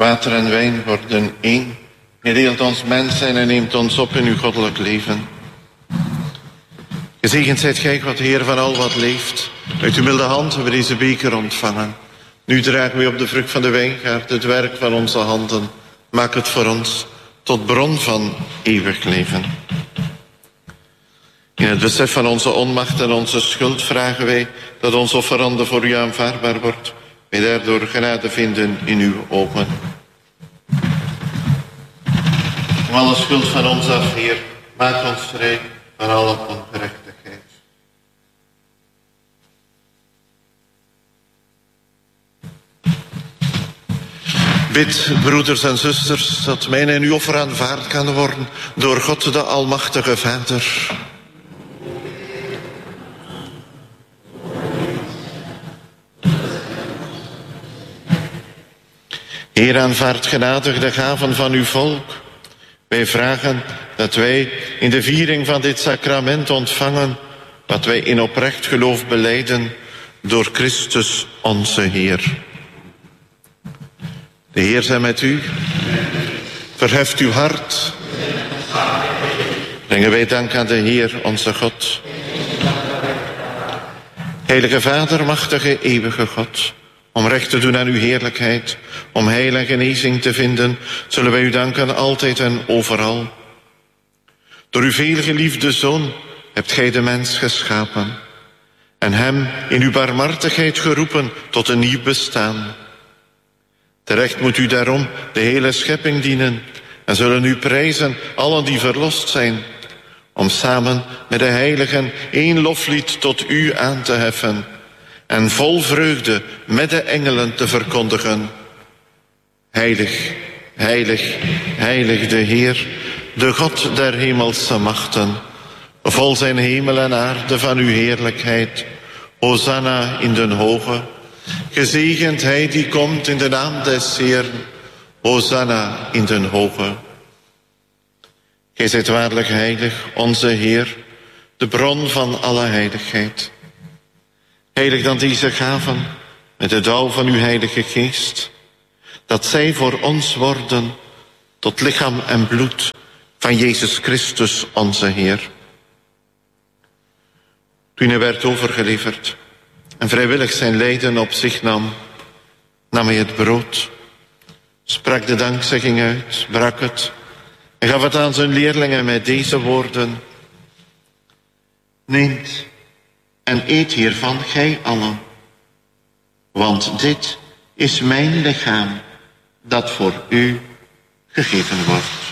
Water en wijn worden één. Je deelt ons mens zijn en neemt ons op in uw goddelijk leven. Gezegend zijt gij, God, Heer van al wat leeft. Uit uw milde hand hebben we deze beker ontvangen. Nu dragen we op de vrucht van de wijngaard het werk van onze handen. Maak het voor ons tot bron van eeuwig leven. In het besef van onze onmacht en onze schuld vragen wij dat ons offerande voor u aanvaardbaar wordt. Wij daardoor genade vinden in uw ogen. Om alle schuld van ons af, Heer, maak ons vrij van alle ongerechtigheid. Bid, broeders en zusters, dat mijn en uw offer aanvaard kan worden door God de Almachtige Vader. Heer, aanvaard genadig de gaven van uw volk. Wij vragen dat wij in de viering van dit sacrament ontvangen wat wij in oprecht geloof belijden door Christus onze Heer. De Heer zij met u. Verheft uw hart. Brengen wij dank aan de Heer onze God. Heilige Vader, machtige, eeuwige God, om recht te doen aan uw heerlijkheid, om heil en genezing te vinden, zullen wij u danken altijd en overal. Door uw veelgeliefde Zoon hebt gij de mens geschapen en hem in uw barmhartigheid geroepen tot een nieuw bestaan. Terecht moet u daarom de hele schepping dienen en zullen u prijzen allen die verlost zijn, om samen met de heiligen één loflied tot u aan te heffen en vol vreugde met de engelen te verkondigen. Heilig, heilig, heilig de Heer, de God der hemelse machten. Vol zijn hemel en aarde van uw heerlijkheid. Hosanna in den hoge. Gezegend hij die komt in de naam des Heeren. Hosanna in den hoge. Gij zijt waarlijk heilig, onze Heer, de bron van alle heiligheid. Heilig dan deze gaven met de dauw van uw heilige geest, dat zij voor ons worden tot lichaam en bloed van Jezus Christus onze Heer. Toen hij werd overgeleverd en vrijwillig zijn lijden op zich nam hij het brood, sprak de dankzegging uit, brak het en gaf het aan zijn leerlingen met deze woorden: Neemt en eet hiervan gij allen, want dit is mijn lichaam dat voor u gegeven wordt.